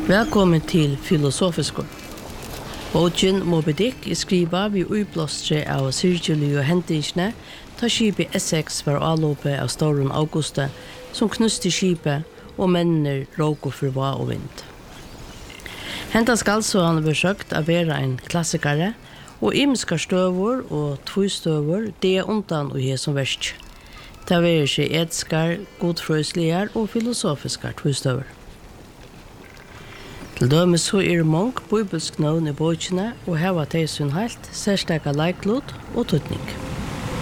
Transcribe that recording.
Velkommen til Filosofiskor. Bogen Moby Dick skriva vi uiblåstre av Sirgili og hendingsne ta skipet Essex var avlåpet av Storren Augusta som knuste skipet og mennene råk og forva og vind. Henta skal så han besøkt av være en klassikere og imskar støver og tvøstøver det undan og he som verst. Det var ikke etskar, godfrøsligar og filosofiskar tvøstøver. Til dømes så mange bibelsk navn i bøkene og heva til sin helt, særstakka leiklod og tøtning.